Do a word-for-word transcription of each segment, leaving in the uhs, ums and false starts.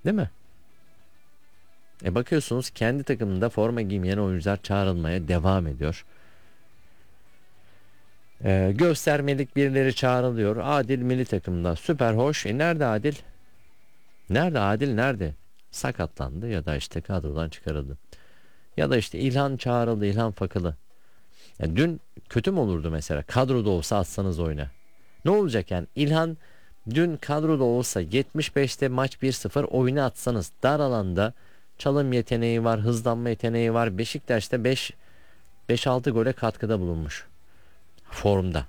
Değil mi? E bakıyorsunuz kendi takımında forma giymeyen oyuncular çağrılmaya devam ediyor. Ee, göstermelik birileri çağrılıyor. Adil milli takımda süper hoş. E nerede Adil? Nerede Adil nerede? Sakatlandı ya da işte kadrodan çıkarıldı. Ya da işte İlhan çağrıldı, İlhan Fakılı. Ya dün kötü mü olurdu mesela? Kadroda olsa atsanız oyuna. Ne olacak yani? İlhan dün kadroda olsa yetmiş beşte maç bir sıfır oyuna atsanız dar alanda çalım yeteneği var, hızlanma yeteneği var. Beşiktaş'ta beş beş altı gole katkıda bulunmuş. Formda.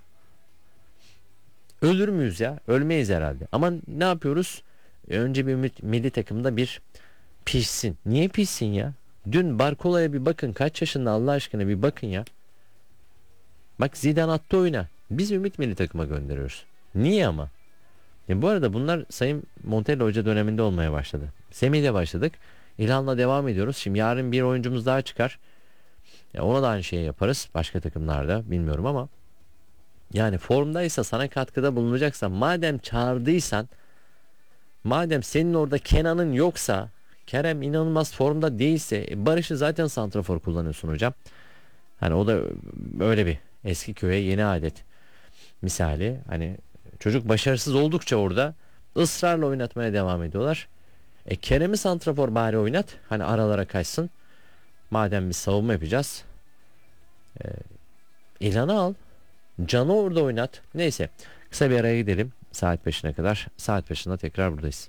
Ölür müyüz ya? Ölmeyiz herhalde. Ama ne yapıyoruz? E, önce bir milli takımda bir pişsin. Niye pişsin ya? Dün Barkola'ya bir bakın, kaç yaşında Allah aşkına bir bakın ya. Bak Zidane attı oyuna. Biz Ümit milli takıma gönderiyoruz. Niye ama? E bu arada bunlar Sayın Montella Hoca döneminde olmaya başladı. Semih ile başladık. İlhan'la devam ediyoruz. Şimdi yarın bir oyuncumuz daha çıkar. Ya ona da aynı şeyi yaparız. Başka takımlarda bilmiyorum ama. Yani formdaysa, sana katkıda bulunacaksa, madem çağırdıysan, madem senin orada Kenan'ın yoksa, Kerem inanılmaz formda değilse, e Barış'ı zaten santrafor kullanıyorsun hocam. Hani o da öyle bir eski köye yeni adet misali. Hani çocuk başarısız oldukça orada ısrarla oynatmaya devam ediyorlar. E Kerem'i santrafor bari oynat. Hani aralara kaçsın. Madem bir savunma yapacağız. E, İlhan'ı al. Can'ı orada oynat. Neyse. Kısa bir araya gidelim. Saat beşine kadar. Saat beşinde tekrar buradayız.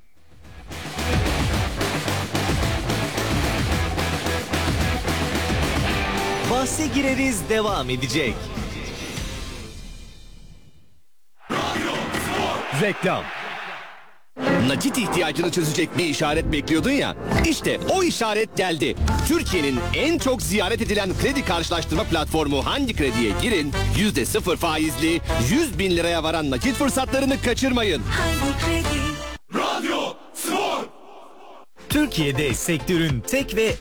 Bahse gireriz devam edecek. Reklam. Nakit ihtiyacını çözecek bir işaret bekliyordun ya. İşte o işaret geldi. Türkiye'nin en çok ziyaret edilen kredi karşılaştırma platformu Hangi Kredi'ye girin. Yüzde sıfır faizli yüz bin liraya varan nakit fırsatlarını kaçırmayın. Hangi Kredi? Radyo Spor. Türkiye'de sektörün tek ve